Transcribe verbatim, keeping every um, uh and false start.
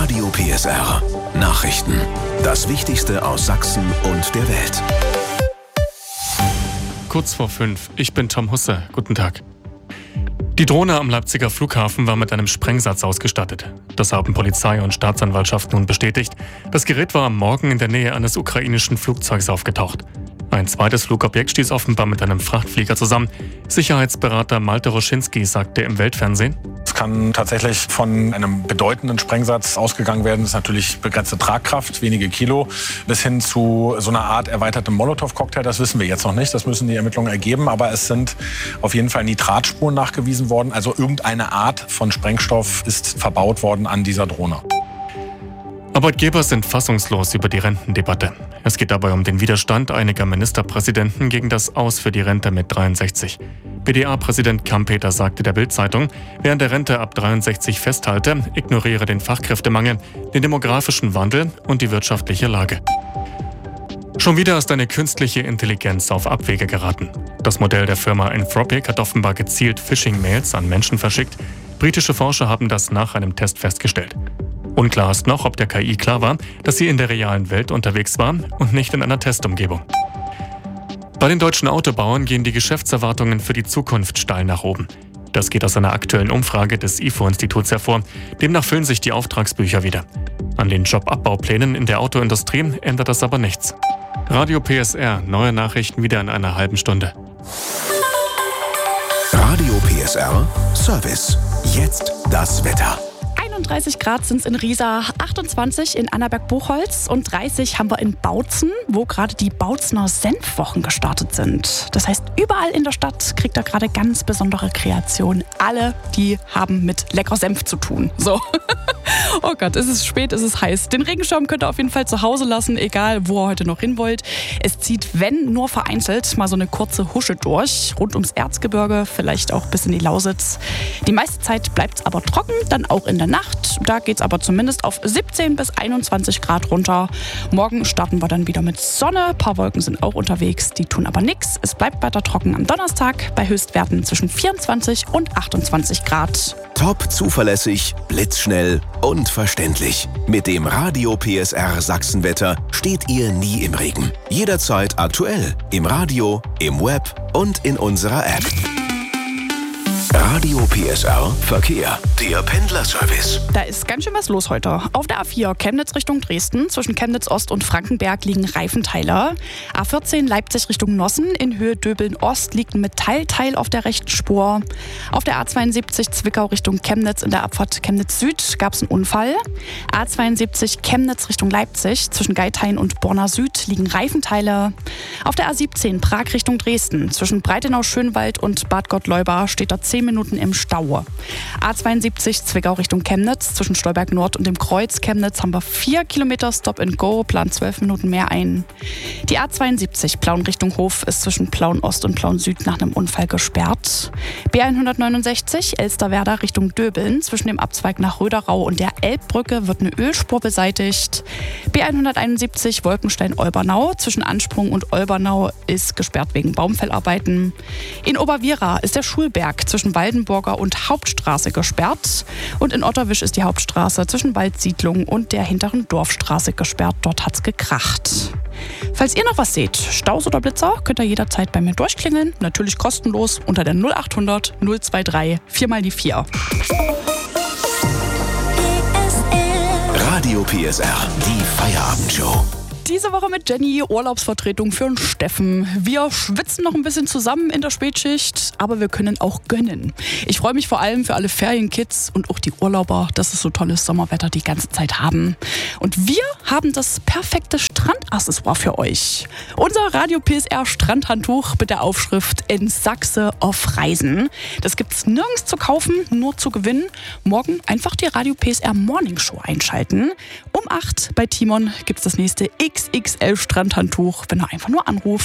Radio P S R. Nachrichten. Das Wichtigste aus Sachsen und der Welt. Kurz vor fünf. Ich bin Tom Husse. Guten Tag. Die Drohne am Leipziger Flughafen war mit einem Sprengsatz ausgestattet. Das haben Polizei und Staatsanwaltschaft nun bestätigt. Das Gerät war am Morgen in der Nähe eines ukrainischen Flugzeugs aufgetaucht. Ein zweites Flugobjekt stieß offenbar mit einem Frachtflieger zusammen. Sicherheitsberater Malte Roschinski sagte im Weltfernsehen: Es kann tatsächlich von einem bedeutenden Sprengsatz ausgegangen werden. Das ist natürlich begrenzte Tragkraft, wenige Kilo, bis hin zu so einer Art erweitertem Molotow-Cocktail. Das wissen wir jetzt noch nicht. Das müssen die Ermittlungen ergeben. Aber es sind auf jeden Fall Nitratspuren nachgewiesen worden. Also irgendeine Art von Sprengstoff ist verbaut worden an dieser Drohne. Arbeitgeber sind fassungslos über die Rentendebatte. Es geht dabei um den Widerstand einiger Ministerpräsidenten gegen das Aus für die Rente mit dreiundsechzig. B D A-Präsident Kampeter sagte der Bild-Zeitung, wer an der Rente ab dreiundsechzig festhalte, ignoriere den Fachkräftemangel, den demografischen Wandel und die wirtschaftliche Lage. Schon wieder ist eine künstliche Intelligenz auf Abwege geraten. Das Modell der Firma Anthropic hat offenbar gezielt Phishing-Mails an Menschen verschickt. Britische Forscher haben das nach einem Test festgestellt. Unklar ist noch, ob der K I klar war, dass sie in der realen Welt unterwegs war und nicht in einer Testumgebung. Bei den deutschen Autobauern gehen die Geschäftserwartungen für die Zukunft steil nach oben. Das geht aus einer aktuellen Umfrage des I F O-Instituts hervor. Demnach füllen sich die Auftragsbücher wieder. An den Jobabbauplänen in der Autoindustrie ändert das aber nichts. Radio P S R, neue Nachrichten wieder in einer halben Stunde. Radio P S R Service. Jetzt das Wetter. einunddreißig Grad sind es in Riesa, achtundzwanzig in Annaberg-Buchholz und dreißig haben wir in Bautzen, wo gerade die Bautzener Senfwochen gestartet sind. Das heißt, überall in der Stadt kriegt er gerade ganz besondere Kreation. Alle, die haben mit lecker Senf zu tun. So. Oh Gott, es ist spät, es ist heiß. Den Regenschirm könnt ihr auf jeden Fall zu Hause lassen, egal wo ihr heute noch hin wollt. Es zieht, wenn nur vereinzelt, mal so eine kurze Husche durch, rund ums Erzgebirge, vielleicht auch bis in die Lausitz. Die meiste Zeit bleibt es aber trocken, dann auch in der Nacht. Da geht es aber zumindest auf siebzehn bis einundzwanzig Grad runter. Morgen starten wir dann wieder mit Sonne. Ein paar Wolken sind auch unterwegs, die tun aber nichts. Es bleibt weiter trocken am Donnerstag bei Höchstwerten zwischen vierundzwanzig und achtundzwanzig Grad. Top zuverlässig, blitzschnell und verständlich. Mit dem Radio P S R Sachsenwetter steht ihr nie im Regen. Jederzeit aktuell. Im Radio, im Web und in unserer App. Radio P S R Verkehr, der Pendlerservice. Da ist ganz schön was los heute. Auf der A vier Chemnitz Richtung Dresden, zwischen Chemnitz Ost und Frankenberg liegen Reifenteile. A vierzehn Leipzig Richtung Nossen, in Höhe Döbeln Ost liegt ein Metallteil auf der rechten Spur. Auf der A zweiundsiebzig Zwickau Richtung Chemnitz, in der Abfahrt Chemnitz Süd gab es einen Unfall. A zweiundsiebzig Chemnitz Richtung Leipzig, zwischen Geithain und Borna Süd liegen Reifenteile. Auf der A siebzehn Prag Richtung Dresden, zwischen Breitenau-Schönwald und Bad Gottleuba steht da zehn Minuten im Stau. A zweiundsiebzig Zwickau Richtung Chemnitz, zwischen Stolberg Nord und dem Kreuz Chemnitz haben wir vier Kilometer Stop and Go, plant zwölf Minuten mehr ein. Die A zweiundsiebzig Plauen Richtung Hof ist zwischen Plauen Ost und Plauen Süd nach einem Unfall gesperrt. B hundertneunundsechzig Elsterwerda Richtung Döbeln, zwischen dem Abzweig nach Röderau und der Elbbrücke wird eine Ölspur beseitigt. B hunderteinundsiebzig Wolkenstein-Olbernau, zwischen Ansprung und Olbernau ist gesperrt wegen Baumfellarbeiten. In Oberwiera ist der Schulberg zwischen Waldenburger und Hauptstraße gesperrt. Und in Otterwisch ist die Hauptstraße zwischen Waldsiedlung und der hinteren Dorfstraße gesperrt. Dort hat's gekracht. Falls ihr noch was seht, Staus oder Blitzer, könnt ihr jederzeit bei mir durchklingeln. Natürlich kostenlos unter der null achthundert null dreiundzwanzig vier mal die vier. Radio P S R, die Feierabendshow. Diese Woche mit Jenny, Urlaubsvertretung für den Steffen. Wir schwitzen noch ein bisschen zusammen in der Spätschicht, aber wir können auch gönnen. Ich freue mich vor allem für alle Ferienkids und auch die Urlauber, dass es so tolles Sommerwetter die ganze Zeit haben. Und wir haben das perfekte Strandaccessoire für euch. Unser Radio P S R Strandhandtuch mit der Aufschrift In Sachse auf Reisen. Das gibt's nirgends zu kaufen, nur zu gewinnen. Morgen einfach die Radio P S R Morning Show einschalten. Um acht bei Timon gibt's das nächste X X L Strandhandtuch, wenn er einfach nur anruft.